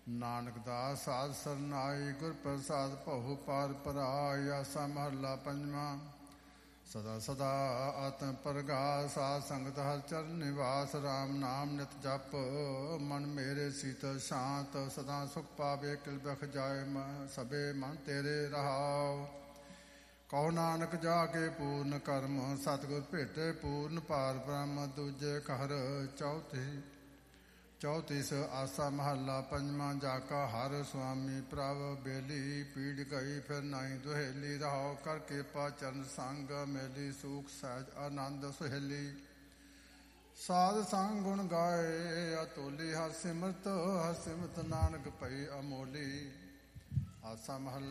ਨਾਨਕ ਦਾਸ ਸਾਧ ਸਰਨਾਈ ਗੁਰ ਪ੍ਰਸਾਦ ਭਉ ਪਾਰ ਪਰਾਇ। ਆਸਾ ਮਹੱਲਾ ਪੰਜਵਾਂ। ਸਦਾ ਸਦਾ ਆਤਮ ਪ੍ਰਗਾਸ ਸਾਧ ਸੰਗਤ ਹਰਿ ਚਰਨ ਨਿਵਾਸ। ਰਾਮ ਨਾਮ ਨਿਤ ਜਪ ਮਨ ਮੇਰੇ ਸੀਤਲ ਸ਼ਾਂਤ। ਸਦਾ ਸੁਖ ਪਾਵੇ ਕਿਲ ਬਖ ਜਾਏ ਸਭੇ ਮਨ ਤੇਰੇ ਰਹਾਉ। ਕਹੋ ਨਾਨਕ ਜਾ ਕੇ ਪੂਰਨ ਕਰਮ ਸਤਿਗੁਰ ਭੇਟੇ ਪੂਰਨ ਪਾਰ ਬ੍ਰਹਮ। ਦੂਜੇ ਘਰ ਚੌਤੀਸ ਆਸਾ ਮਹੱਲਾ ਪੰਜਵਾਂ। ਜਾ ਕਾ ਹਰ ਸੁਆਮੀ ਪ੍ਰਭ ਬੇਲੀ ਪੀੜ ਗਈ ਫਿਰ ਨਾਹੀ ਦੁਹੇਲੀ। ਰਹਾਉ ਕਰ ਕਿਰਪਾ ਚਰਨ ਸੰਗ ਮੇਲੀ ਸੂਖ ਸਹਿਜ ਆਨੰਦ ਸੁਹੇਲੀ। ਸਾਧ ਸੰਗ ਗੁਣ ਗਾਏ ਅਤੋਲੀ ਹਰ ਸਿਮਰਤ ਨਾਨਕ ਭਈ ਅਮੋਲੀ। ਆਸਾ ਮਹੱਲਾ